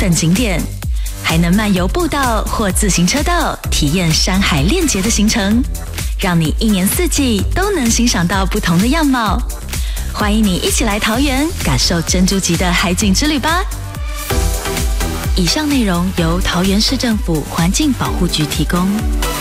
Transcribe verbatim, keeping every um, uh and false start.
等景点，还能漫游步道或自行车道，体验山海链结的行程，让你一年四季都能欣赏到不同的样貌。欢迎你一起来桃园，感受珍珠级的海景之旅吧！以上内容由桃园市政府环境保护局提供。